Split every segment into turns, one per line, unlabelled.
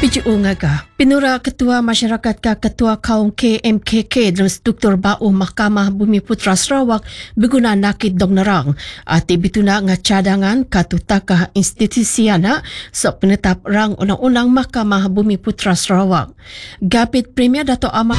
PGU ngaga, Pinura Ketua Masyarakat ka Ketua Kaum KMKK dalam struktur bau Mahkamah Bumi Putra Sarawak berguna nakit dong nerang. Ati bituna nga cadangan katutakah institusi anak sok penetap rang undang-undang Mahkamah Bumi Putra Sarawak. Gabit Premier Dato' Ahmad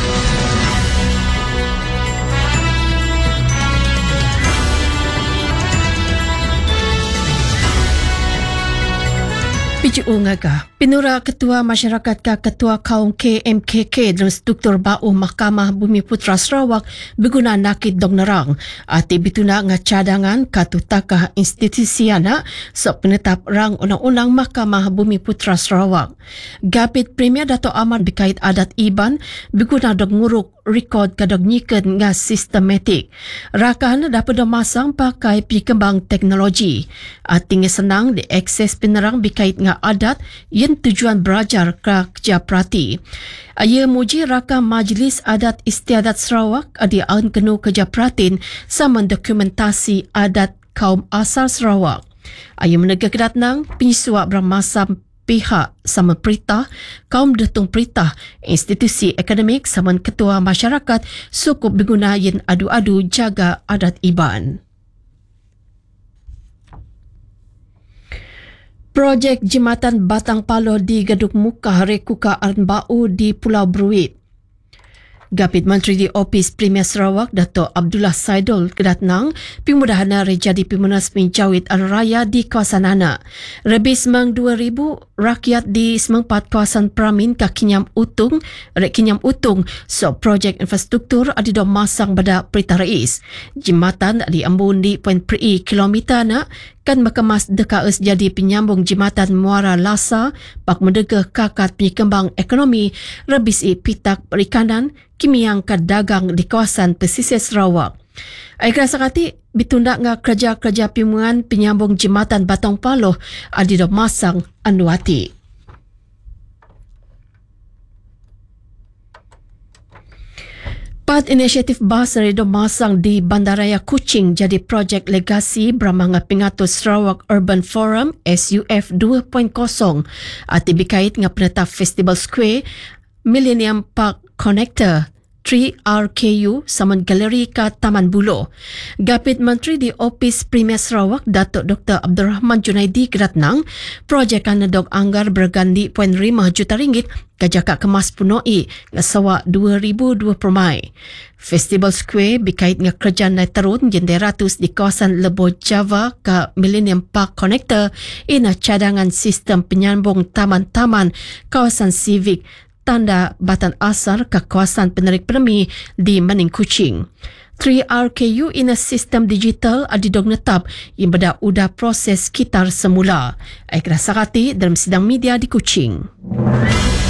PGU ngaga, Pinura Ketua Masyarakat ka Ketua Kaum KMKK dalam struktur bau Mahkamah Bumi Putra Sarawak berguna nakit dong nerang. Ati bituna nga cadangan katutakah institusi anak sok penetap rang undang-undang Mahkamah Bumi Putra Sarawak. Gabit Premier Dato' Ahmad berkait adat iban berguna dong nguruk rekod kadang nyiken nga sistematik. Rakan dapat masang pakai pikembang teknologi. Artinya senang diakses penerang berkait nga adat yang tujuan belajar kerja prati. Ia muji rakam Majlis Adat Istiadat Sarawak adi aun kenu kerja pratin sama dokumentasi adat kaum asal Sarawak. Ia menegak kedatnang penyisuak bermasam pihak sama perintah, kaum datung perintah, institusi akademik sama ketua masyarakat cukup bergunain adu-adu jaga adat iban. Projek Jimatan Batang Paloh di Gedung Muka Rekuka Arnbau di Pulau Bruit. Gabit Menteri di Opis Premier Sarawak Dato' Abdullah Saidul kedatnang pemudahana rejadi pemunas menjawit Raya di kawasan anak. Lebih semang 2,000 rakyat di semang 4 kawasan Pramin ke Kinyam Utung, so projek infrastruktur adi do masang pada Perintah Rais. Jimatan di Ambun di Poin Peri kilometer anak kan mengemas dekas jadi penyambung jimatan Muara Lasa pak mendegah kakat penyekembang ekonomi rebisi pitak perikanan kimiang ke dagang di kawasan pesisir Sarawak. Aikra sakati bitunda nga kerja-kerja pimungan penyambung jimatan Batang Paloh adi do masang anuati. Pat inisiatif bahasa redo masang di Bandaraya Kuching jadi projek legasi beramang pengatur Sarawak Urban Forum SUF 2.0 ati berkait dengan penetap Festival Square Millennium Park Connector 3RKU saman galeri ke Taman Buloh. Gabit Menteri di Opis Premier Sarawak Datuk Dr. Abdul Rahman Junaidi kedatnang projek anadog anggar bergandi RM5 juta kajaka kemas punoi ngasawa 2020 Mai. Festival Square berkait dengan kerja naik terun jenderatus di kawasan Lebo Java ke Millennium Park Connector ina cadangan sistem penyambung taman-taman kawasan civic tanda Batan Asar ke kawasan penerik permi di Mening Kuching. 3RKU ina sistem digital adidog netap yang beda udah proses sekitar semula. Aikra Sakati dalam sidang media di Kuching.